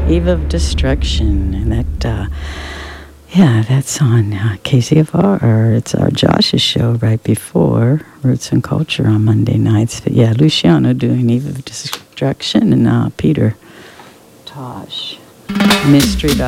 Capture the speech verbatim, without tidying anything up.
Eve of Destruction. And that, uh, yeah, that's on uh, K Z F R. It's our Josh's show right before Roots and Culture on Monday nights. But yeah, Luciano doing Eve of Destruction and uh, Peter Tosh. Mystery